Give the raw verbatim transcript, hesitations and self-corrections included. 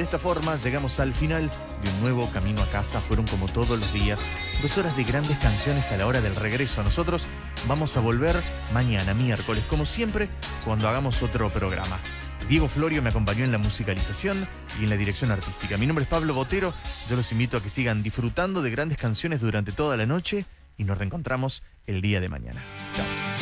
esta forma llegamos al final de un nuevo Camino a Casa. Fueron, como todos los días, dos horas de grandes canciones a la hora del regreso. Nosotros vamos a volver mañana, miércoles, como siempre, cuando hagamos otro programa. Diego Florio me acompañó en la musicalización y en la dirección artística. Mi nombre es Pablo Botero. Yo los invito a que sigan disfrutando de grandes canciones durante toda la noche y nos reencontramos el día de mañana. Chao.